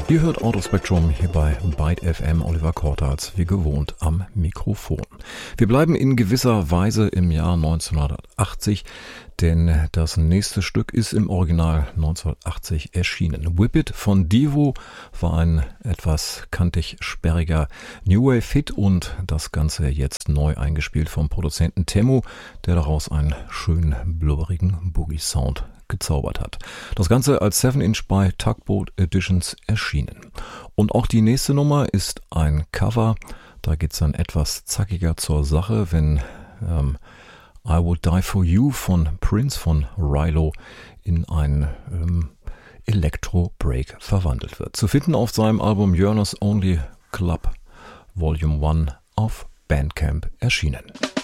Ihr hört Autospektrum hier bei Byte FM, Oliver Kortals, wie gewohnt am Mikrofon. Wir bleiben in gewisser Weise im Jahr 1980, denn das nächste Stück ist im Original 1980 erschienen. Whip It von Devo war ein etwas kantig sperriger New Wave Hit und das Ganze jetzt neu eingespielt vom Produzenten Temu, der daraus einen schönen blubberigen Boogie-Sound gezaubert hat. Das Ganze als 7-Inch bei Tugboat Editions erschienen. Und auch die nächste Nummer ist ein Cover. Da geht es dann etwas zackiger zur Sache, wenn I Would Die For You von Prince von Rilo in ein Electro-Break verwandelt wird. Zu finden auf seinem Album Journeys Only Club Volume 1 auf Bandcamp erschienen.